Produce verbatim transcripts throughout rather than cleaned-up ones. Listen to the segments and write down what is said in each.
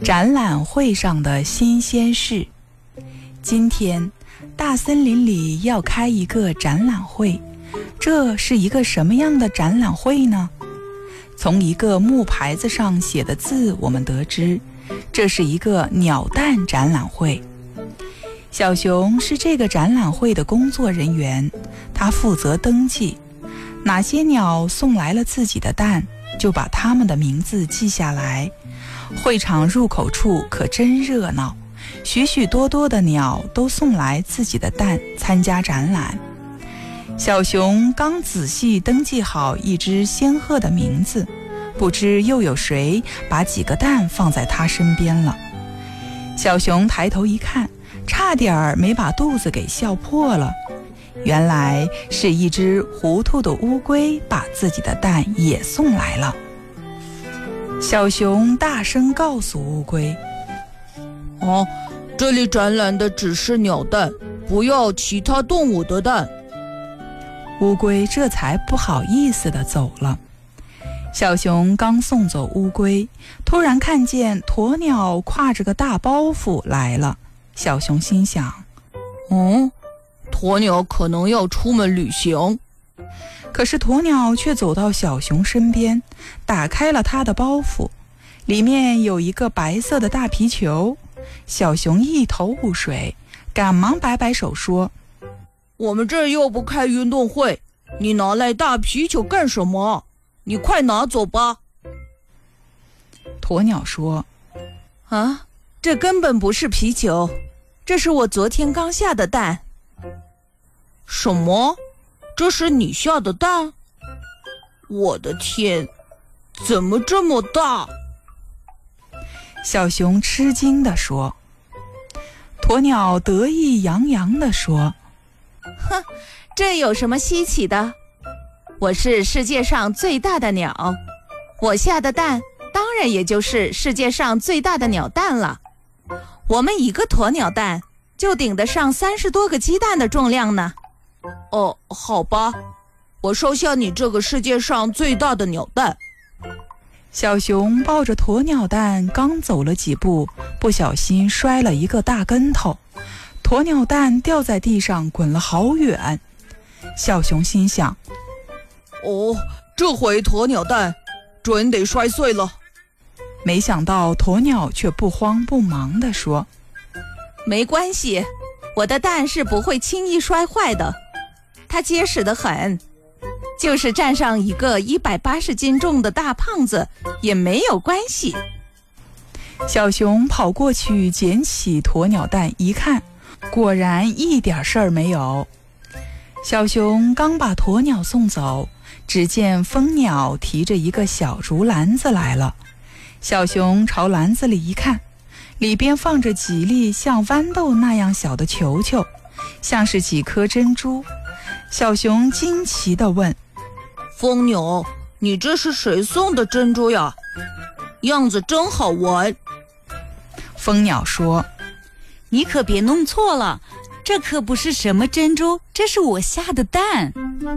展览会上的新鲜事。今天，大森林里要开一个展览会，这是一个什么样的展览会呢？从一个木牌子上写的字，我们得知，这是一个鸟蛋展览会。小熊是这个展览会的工作人员，他负责登记，哪些鸟送来了自己的蛋，就把它们的名字记下来。会场入口处可真热闹，许许多多的鸟都送来自己的蛋参加展览。小熊刚仔细登记好一只仙鹤的名字，不知又有谁把几个蛋放在他身边了。小熊抬头一看，差点没把肚子给笑破了。原来是一只糊涂的乌龟把自己的蛋也送来了。小熊大声告诉乌龟： 哦，这里展览的只是鸟蛋，不要其他动物的蛋。 乌龟这才不好意思地走了。小熊刚送走乌龟，突然看见鸵鸟挎着个大包袱来了。小熊心想： 嗯，鸵鸟可能要出门旅行。 可是鸵鸟却走到小熊身边，打开了他的包袱，里面有一个白色的大皮球。小熊一头雾水，赶忙摆摆手说： 我们这儿又不开运动会，你拿来大皮球干什么？你快拿走吧。 鸵鸟说： 啊，这根本不是皮球，这是我昨天刚下的蛋。 什么？这是你下的蛋？我的天，怎么这么大？ 小熊吃惊地说。鸵鸟得意洋洋地说： 哼，这有什么稀奇的？我是世界上最大的鸟，我下的蛋当然也就是世界上最大的鸟蛋了。我们一个鸵鸟蛋就顶得上三十多个鸡蛋的重量呢。 哦，好吧，我收下你这个世界上最大的鸟蛋。 小熊抱着鸵鸟蛋刚走了几步，不小心摔了一个大跟头，鸵鸟蛋掉在地上滚了好远。小熊心想： 哦，这回鸵鸟蛋准得摔碎了。 没想到鸵鸟却不慌不忙地说： 没关系，我的蛋是不会轻易摔坏的，它结实得很，就是站上一个一百八十斤重的大胖子也没有关系。 小熊跑过去捡起鸵鸟蛋一看，果然一点事儿没有。小熊刚把鸵鸟送走，只见蜂鸟提着一个小竹篮子来了。小熊朝篮子里一看，里边放着几粒像豌豆那样小的球球，像是几颗珍珠。小熊惊奇地问： 蜂鸟，你这是谁送的珍珠呀？样子真好玩。 蜂鸟说： 你可别弄错了，这可不是什么珍珠，这是我下的蛋。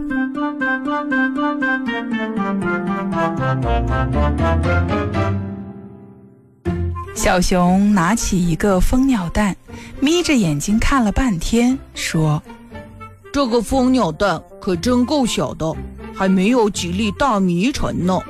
小熊拿起一个蜂鸟蛋，眯着眼睛看了半天，说： 这个蜂鸟蛋可真够小的，还没有几粒大米沉呢。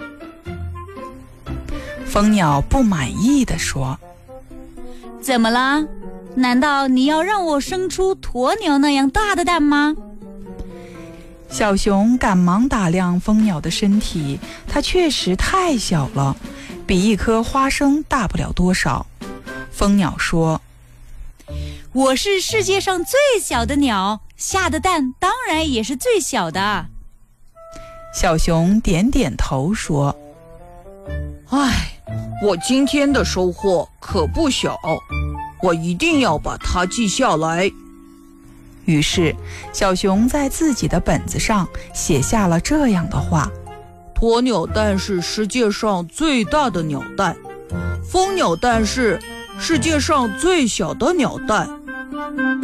蜂鸟不满意地说： 怎么了？难道你要让我生出鸵鸟那样大的蛋吗？ 小熊赶忙打量蜂鸟的身体，它确实太小了，比一颗花生大不了多少。蜂鸟说： 我是世界上最小的鸟，下的蛋当然也是最小的。 小熊点点头说： 唉，我今天的收获可不小，我一定要把它记下来。 于是小熊在自己的本子上写下了这样的话： 鸵鸟蛋是世界上最大的鸟蛋，蜂鸟蛋是世界上最小的鸟蛋。